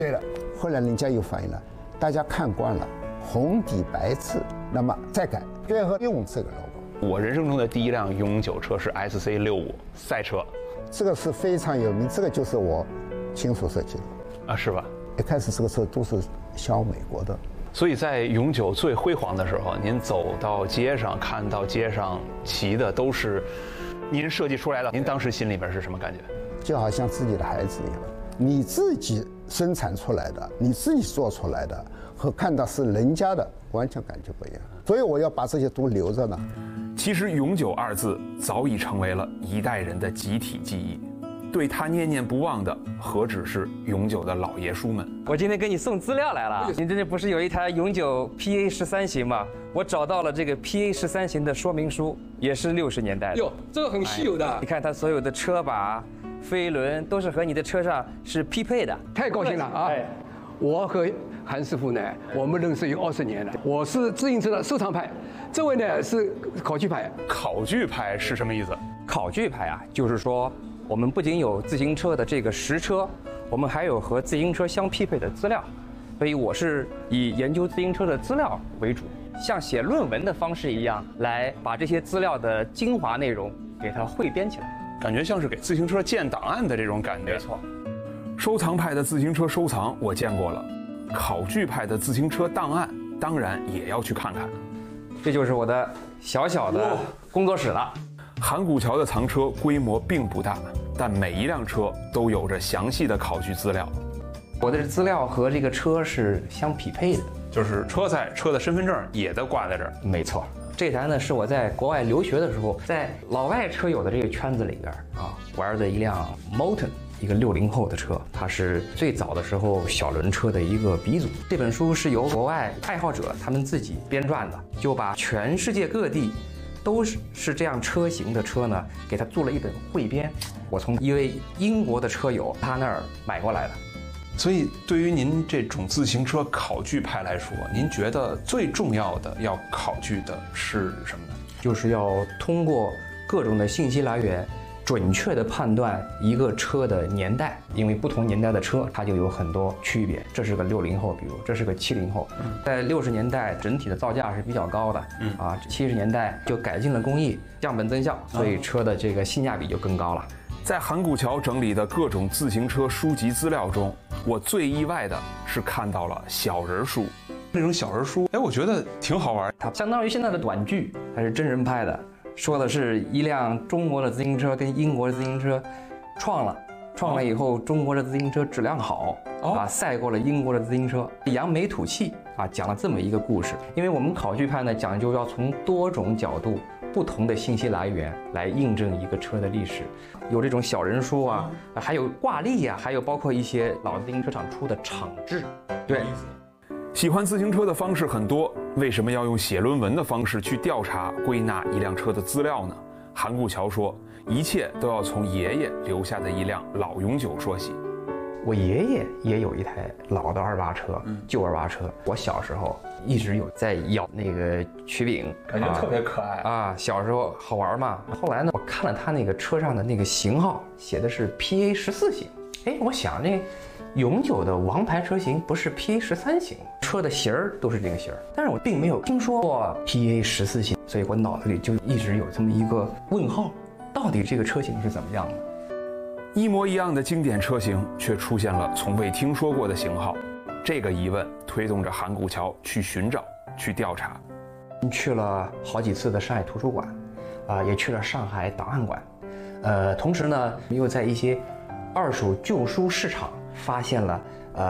对了，后来人家又反映了，大家看惯了红底白字，那么再改，最后用这个 logo。 我人生中的第一辆永久车是 SC65赛车， 这个是非常有名，这个就是我亲手设计的啊，是吧？ 一开始这个车都是销美国的。 所以在永久最辉煌的时候，您走到街上，看到街上骑的都是您设计出来的，您当时心里边是什么感觉？ 就好像自己的孩子一样，你自己生产出来的，你自己做出来的，和看到是人家的，完全感觉不一样。所以我要把这些都留着呢。 其实“永久”二字早已成为了一代人的集体记忆，对他念念不忘的，何止是永久的老爷叔们？ 我今天给你送资料来了，你这不是有一台永久 PA13型吗？我找到了这个 PA13型的说明书，也是60年代的。 哟，这个很稀有的。 你看它所有的车把、飞轮都是和你的车上是匹配的。 太高兴了啊！我和韩师傅呢，我们认识有20年了。我是自行车的收藏派，这位呢是考据派。 考据派是什么意思？ 考据派啊，就是说我们不仅有自行车的这个实车，我们还有和自行车相匹配的资料。所以我是以研究自行车的资料为主，像写论文的方式一样，来把这些资料的精华内容给它汇编起来。 感觉像是给自行车建档案的这种感觉。 没错。 收藏派的自行车收藏我见过了，考据派的自行车档案当然也要去看看。 这就是我的小小的工作室了。 韩古桥的藏车规模并不大，但每一辆车都有着详细的考据资料。 我的资料和这个车是相匹配的， 就是车载车的身份证也都挂在这儿。 没错。这台呢是我在国外留学的时候，在老外车友的这个圈子里边啊玩的一辆 Moulton， 一个60后的车，它是最早的时候小轮车的一个鼻祖。这本书是由国外爱好者他们自己编撰的，就把全世界各地都是这样车型的车呢，给它做了一本汇编。我从一位英国的车友他那儿买过来的。 所以，对于您这种自行车考据派来说，您觉得最重要的要考据的是什么呢？ 就是要通过各种的信息来源，准确地判断一个车的年代，因为不同年代的车它就有很多区别。这是个60后，比如这是个70后，在60年代整体的造价是比较高的，70年代就改进了工艺，降本增效，所以车的这个性价比就更高了。 在韩古桥整理的各种自行车书籍资料中，我最意外的是看到了小人书。 那种小人书，我觉得挺好玩。 它相当于现在的短剧，它是真人拍的，说的是一辆中国的自行车跟英国的自行车撞了以后，中国的自行车质量好，赛过了英国的自行车，扬眉吐气讲了这么一个故事。因为我们考据派呢，讲究要从多种角度、不同的信息来源来印证一个车的历史，有这种小人书还有挂历还有包括一些老自行车厂出的厂志。对， 喜欢自行车的方式很多，为什么要用写论文的方式去调查归纳一辆车的资料呢？韩古桥说，一切都要从爷爷留下的一辆老永久说起。 我爷爷也有一台老的28车，旧28车。我小时候一直有在咬那个曲柄， 感觉特别可爱小时候好玩嘛。后来呢，我看了他那个车上的那个型号，写的是 PA14型。我想那永久的王牌车型不是 PA13型，车的型儿都是这个型儿，但是我并没有听说过 PA14型，所以我脑子里就一直有这么一个问号，到底这个车型是怎么样的？ 一模一样的经典车型，却出现了从未听说过的型号。这个疑问推动着韩古桥去寻找、去调查。 去了好几次的上海图书馆，也去了上海档案馆，同时呢，又在一些二手旧书市场发现了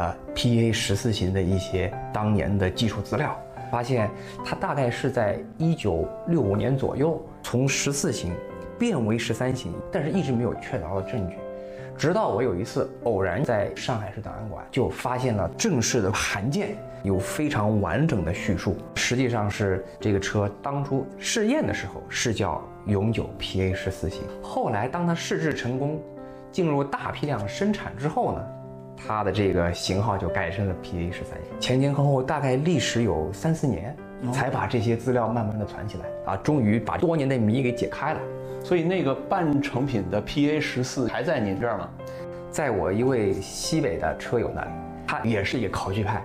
PA14型的一些当年的技术资料，发现它大概是在1965年左右从14型变为13型，但是一直没有确凿的证据。直到我有一次偶然在上海市档案馆就发现了正式的函件，有非常完整的叙述。实际上是这个车当初试验的时候是叫永久 PA14型，后来当它试制成功，进入大批量生产之后呢，它的这个型号就改成了 PA13型。前前后后大概历时有3-4年，才把这些资料慢慢的传起来终于把多年的谜给解开了。 所以那个半成品的 PA14还在您这儿吗？ 在我一位西北的车友那里。 他也是一个考据派。